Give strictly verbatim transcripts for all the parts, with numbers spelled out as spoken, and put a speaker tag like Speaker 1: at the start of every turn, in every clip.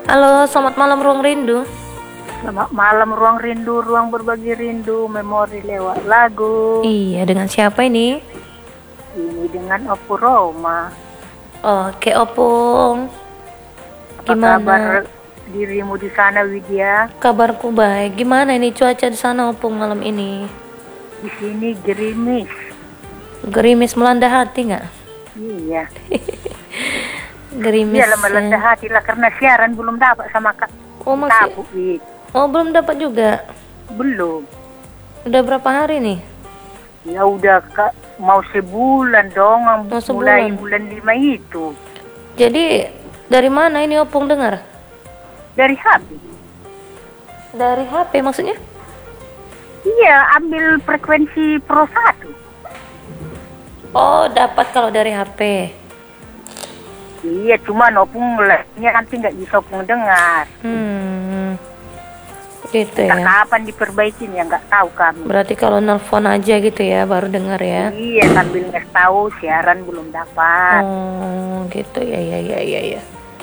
Speaker 1: Halo, selamat malam Ruang Rindu.
Speaker 2: Selamat malam Ruang Rindu, ruang berbagi rindu, memori lewat lagu.
Speaker 1: Iya, dengan siapa ini?
Speaker 2: Ini dengan Opu Roma.
Speaker 1: Oke, Opung.
Speaker 2: Apa
Speaker 1: Gimana?
Speaker 2: kabar dirimu di sana, Widya?
Speaker 1: Kabarku baik. Gimana ini cuaca di sana, Opung, malam ini?
Speaker 2: Di sini gerimis.
Speaker 1: Gerimis melanda hati nggak?
Speaker 2: Iya.
Speaker 1: Gerimis.
Speaker 2: Iya lah melanda hati lah karena siaran belum dapat sama Kak.
Speaker 1: Oh, masih.
Speaker 2: Tabu, Wid.
Speaker 1: Oh, belum dapat juga.
Speaker 2: Belum.
Speaker 1: Udah berapa hari nih?
Speaker 2: Ya udah Kak, mau sebulan dong,
Speaker 1: Mau
Speaker 2: mulai
Speaker 1: sebulan.
Speaker 2: bulan lima itu.
Speaker 1: Jadi dari mana ini Opung dengar?
Speaker 2: Dari H P.
Speaker 1: Dari H P maksudnya?
Speaker 2: Iya, ambil frekuensi Pro satu.
Speaker 1: Oh, dapat kalau dari H P.
Speaker 2: Iya, cuma Opung live-nya nanti nggak bisa Opung dengar.
Speaker 1: Hmm. Gitu
Speaker 2: Nggak
Speaker 1: ya.
Speaker 2: kapan diperbaikin ya, nggak tahu kami.
Speaker 1: Berarti kalau nelpon aja gitu ya baru dengar ya.
Speaker 2: Iya, sambil nggak tahu siaran belum dapat.
Speaker 1: Oh, gitu ya ya ya ya ya.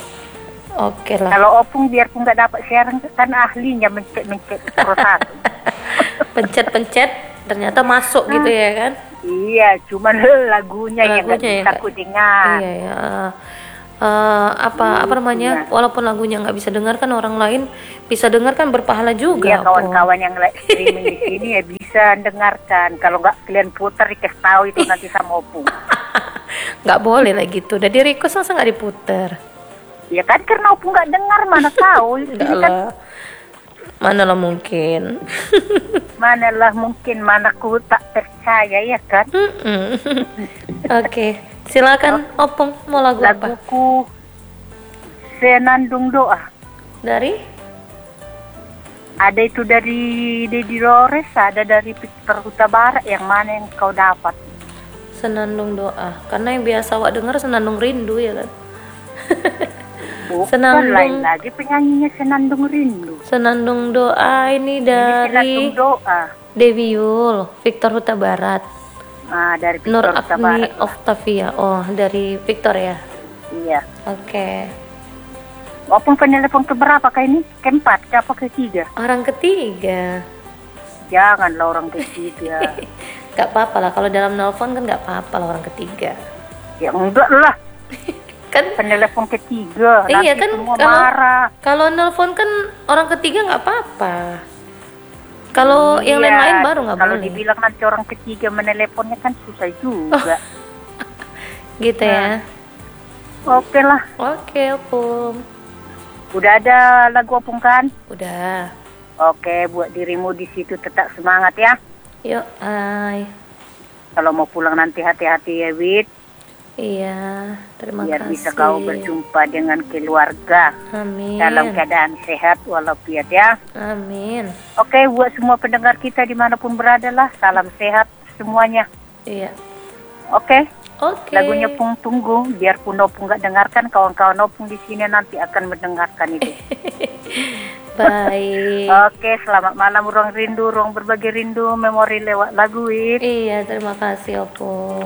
Speaker 1: Oke lah.
Speaker 2: Kalau Opung biarpun nggak dapat siaran kan ahlinya mencet-mencet Pro satu.
Speaker 1: Pencet-pencet ternyata masuk gitu ya kan?
Speaker 2: Iya, cuman lagunya, yang nggak
Speaker 1: Lagunya ya
Speaker 2: bisa
Speaker 1: nggak-
Speaker 2: aku dengar.
Speaker 1: Iya ya. Eh, apa apa namanya?
Speaker 2: Iya.
Speaker 1: Walaupun lagunya nggak bisa dengar kan orang lain bisa dengar kan berpahala juga.
Speaker 2: Iya,
Speaker 1: Opung.
Speaker 2: kawan-kawan yang live streaming di sini ya bisa dengarkan. Kalau nggak kalian putar, dikasih tahu itu nanti sama Opung.
Speaker 1: Nggak boleh lah gitu. Udah di request masa nggak diputer?
Speaker 2: Ya kan karena Opung nggak dengar, mana tahu. Ini
Speaker 1: Enggak
Speaker 2: kan
Speaker 1: lah. Mana lah mungkin.
Speaker 2: manalah mungkin, manaku tak percaya ya kan.
Speaker 1: Mm-mm. Oke, silakan Opung mau lagu apa?
Speaker 2: Laguku Senandung Doa.
Speaker 1: Dari
Speaker 2: Ada itu dari Dedi Lores, ada dari Victor Huta Barat. Yang mana yang kau dapat?
Speaker 1: Senandung Doa. Karena yang biasa awak dengar Senandung Rindu ya kan?
Speaker 2: Bukan,
Speaker 1: Senandung-
Speaker 2: lain lagi penyanyinya Senandung Rindu.
Speaker 1: Senandung Doa ini
Speaker 2: Ini Senandung
Speaker 1: dari
Speaker 2: Doa.
Speaker 1: Dewi Yul, Victor Huta Barat,
Speaker 2: Ah, dari
Speaker 1: Nur
Speaker 2: Victor Huta
Speaker 1: Agni
Speaker 2: Barat.
Speaker 1: Octavia. Oh, dari Victor ya.
Speaker 2: Iya.
Speaker 1: Oke.
Speaker 2: Walaupun penelepon keberapa kah ini? Keempat, ke apa ketiga?
Speaker 1: Orang ketiga.
Speaker 2: Janganlah orang ketiga.
Speaker 1: Gak apa-apa lah kalau dalam nelpon kan gak apa-apa lah orang ketiga.
Speaker 2: Ya enggak lah,
Speaker 1: Kan
Speaker 2: penelepon ketiga.
Speaker 1: Iya
Speaker 2: Nanti
Speaker 1: kan,
Speaker 2: semua
Speaker 1: kalau-
Speaker 2: marah.
Speaker 1: kalau nelpon kan orang ketiga nggak apa-apa. Kalau yang
Speaker 2: Iya,
Speaker 1: lain-lain baru nggak
Speaker 2: Kalau
Speaker 1: boleh.
Speaker 2: dibilang nanti orang ketiga meneleponnya kan susah juga.
Speaker 1: Gitu ya.
Speaker 2: Oke lah.
Speaker 1: Oke, Opung.
Speaker 2: Udah ada lagu Opung kan?
Speaker 1: Udah.
Speaker 2: Oke, buat dirimu di situ tetap semangat ya.
Speaker 1: Yuk, hai.
Speaker 2: Kalau mau pulang nanti hati-hati ya, Wid.
Speaker 1: Iya, terima
Speaker 2: Biar
Speaker 1: kasih.
Speaker 2: bisa kau berjumpa dengan keluarga
Speaker 1: Amin.
Speaker 2: dalam keadaan sehat walafiat ya.
Speaker 1: Amin.
Speaker 2: Oke, buat semua pendengar kita dimanapun berada lah, salam sehat semuanya.
Speaker 1: Iya.
Speaker 2: Oke,
Speaker 1: Oke.
Speaker 2: lagunya Pung tunggu. Biarpun Opung nggak dengarkan, kawan-kawan Opung di sini nanti akan mendengarkan itu.
Speaker 1: Baik.
Speaker 2: Oke, selamat malam Ruang Rindu, ruang berbagi rindu, memori lewat lagu Wid.
Speaker 1: Iya, terima kasih, Opung.